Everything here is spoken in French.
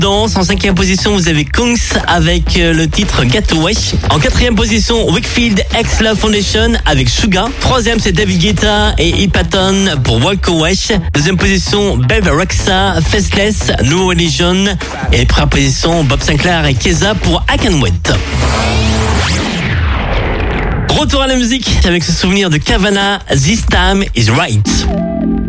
Danse. En 5e position, vous avez Kungs avec le titre Gateway. En 4e position, Wakefield X Love Foundation avec Suga. 3e, c'est David Guetta et Ipatton pour Walk Away. 2e position, Babe Rexha, Faceless, New Religion. Et 1re position, Bob Sinclair et Keza pour I Can Wait. Retour à la musique avec ce souvenir de Cavana, This Time Is Right.